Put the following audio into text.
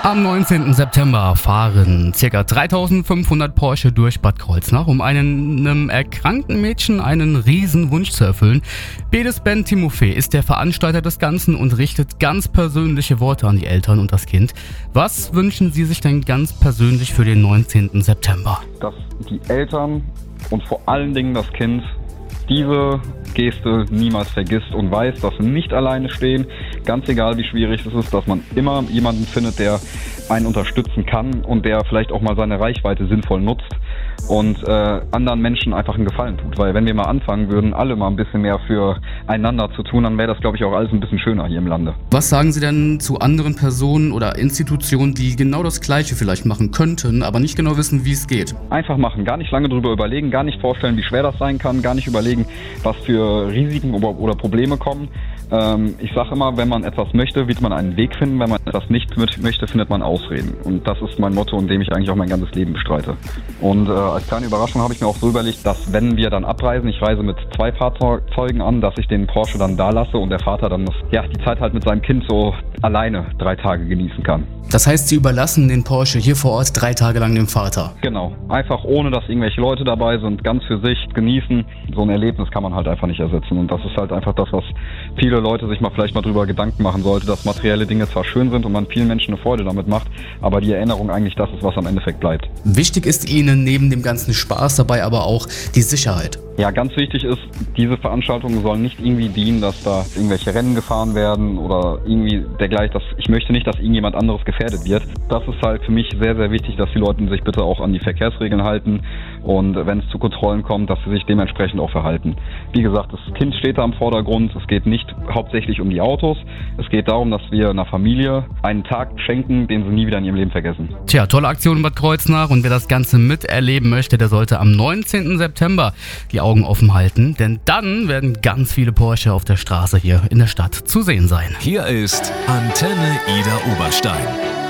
Am 19. September fahren ca. 3500 Porsche durch Bad Kreuznach, um einem erkrankten Mädchen einen riesen Wunsch zu erfüllen. Bedes Ben Timofey ist der Veranstalter des Ganzen und richtet ganz persönliche Worte an die Eltern und das Kind. Was wünschen Sie sich denn ganz persönlich für den 19. September? Dass die Eltern und vor allen Dingen das Kind diese Geste niemals vergisst und weiß, dass sie nicht alleine stehen, ganz egal wie schwierig es ist, dass man immer jemanden findet, der einen unterstützen kann und der vielleicht auch mal seine Reichweite sinnvoll nutzt und anderen Menschen einfach einen Gefallen tut. Weil wenn wir mal anfangen würden, alle mal ein bisschen mehr füreinander zu tun, dann wäre das, glaube ich, auch alles ein bisschen schöner hier im Lande. Was sagen Sie denn zu anderen Personen oder Institutionen, die genau das Gleiche vielleicht machen könnten, aber nicht genau wissen, wie es geht? Einfach machen, gar nicht lange drüber überlegen, gar nicht vorstellen, wie schwer das sein kann, gar nicht überlegen, was für Risiken oder Probleme kommen. Ich sage immer, wenn man etwas möchte, wird man einen Weg finden. Wenn man etwas nicht möchte, findet man Ausreden. Und das ist mein Motto, in dem ich eigentlich auch mein ganzes Leben bestreite. Und als kleine Überraschung habe ich mir auch so überlegt, dass wenn wir dann abreisen, ich reise mit 2 Fahrzeugen an, dass ich den Porsche dann da lasse und der Vater dann die Zeit halt mit seinem Kind so alleine 3 Tage genießen kann. Das heißt, Sie überlassen den Porsche hier vor Ort 3 Tage lang dem Vater? Genau. Einfach ohne, dass irgendwelche Leute dabei sind, ganz für sich genießen. So ein Erlebnis kann man halt einfach nicht ersetzen. Und das ist halt einfach das, was viele Leute sich vielleicht mal drüber Gedanken machen sollte, dass materielle Dinge zwar schön sind und man vielen Menschen eine Freude damit macht, aber die Erinnerung eigentlich das ist, was am Endeffekt bleibt. Wichtig ist Ihnen neben dem ganzen Spaß dabei aber auch die Sicherheit. Ja, ganz wichtig ist, diese Veranstaltungen sollen nicht irgendwie dienen, dass da irgendwelche Rennen gefahren werden oder irgendwie dergleichen. Ich möchte nicht, dass irgendjemand anderes gefährdet wird. Das ist halt für mich sehr, sehr wichtig, dass die Leute sich bitte auch an die Verkehrsregeln halten und wenn es zu Kontrollen kommt, dass sie sich dementsprechend auch verhalten. Wie gesagt, das Kind steht da im Vordergrund. Es geht nicht hauptsächlich um die Autos. Es geht darum, dass wir einer Familie einen Tag schenken, den sie nie wieder in ihrem Leben vergessen. Tja, tolle Aktion in Bad Kreuznach und wer das Ganze miterleben möchte, der sollte am 19. September die Augen offen halten, denn dann werden ganz viele Porsche auf der Straße hier in der Stadt zu sehen sein. Hier ist Antenne Ida Oberstein.